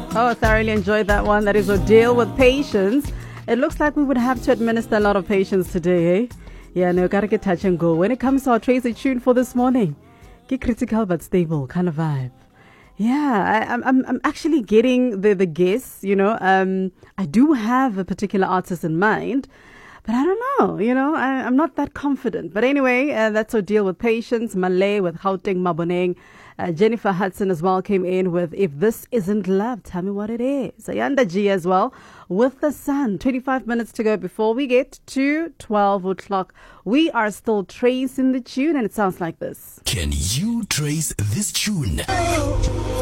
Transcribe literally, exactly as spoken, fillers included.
Oh, I thoroughly enjoyed that one. That is Odile with Patience. It looks like we would have to administer a lot of patience today, eh? Yeah, no, gotta get touch and go. When it comes to our Tracy tune for this morning, get critical but stable kind of vibe. Yeah, I, I'm I'm actually getting the the guess. You know, um, I do have a particular artist in mind, but I don't know. You know, I, I'm not that confident. But anyway, uh, that's Odile with Patience. Malay with Gauteng Maboneng. Uh, Jennifer Hudson as well came in with If This Isn't Love, Tell Me What It Is. Ayanda G as well with The Sun. twenty-five minutes to go before we get to twelve o'clock. We are still tracing the tune and it sounds like this. Can you trace this tune?